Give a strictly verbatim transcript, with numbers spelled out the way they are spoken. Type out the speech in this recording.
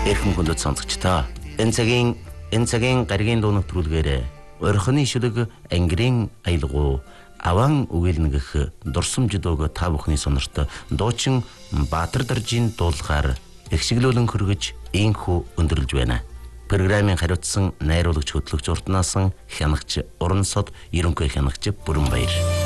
Эрхэм хүндэт сонсогчдоо энэ цагийн энэ цагийн гаригийн дуу нэвтрүүлгээр орхины шүлэг ангирын аялгуу аван үгэлнэгэх дурсамждөөг та бүхний сонорт дуучин Баатар даржийн дуулахаар ихшиглүүлэн хөргөж инхүү өндөрлж байна. Программын хариуцсан найруулагч хөтлөгч уртнаасан хянагч Уран сод ерөнхий хянагч Бүрэн Баяр.